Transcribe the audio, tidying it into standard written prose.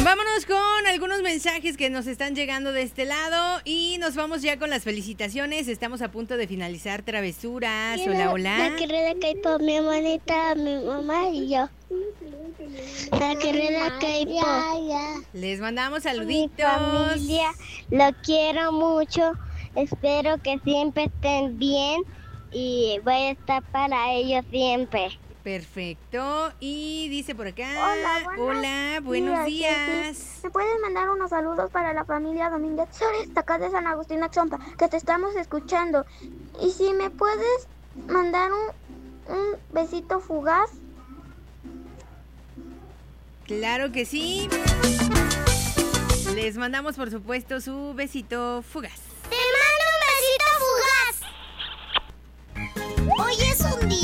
Vámonos con algunos mensajes que nos están llegando de este lado y nos vamos ya con las felicitaciones. Estamos a punto de finalizar Travesuras. Hola, hola. La carrera K-pop, mi hermanita, mi mamá y yo. La carrera K-pop. Les mandamos Mi saluditos. familia, lo quiero mucho. Espero que siempre estén bien y voy a estar para ellos siempre. Perfecto. Y dice por acá. Hola, buenos días. ¿Me puedes mandar unos saludos para la familia Domínguez Sores, de acá de San Agustín Axompa, que te estamos escuchando? Y si me puedes mandar un besito fugaz. Claro que sí. Les mandamos, por supuesto, su besito fugaz. ¡Te mando un besito fugaz! Hoy es un día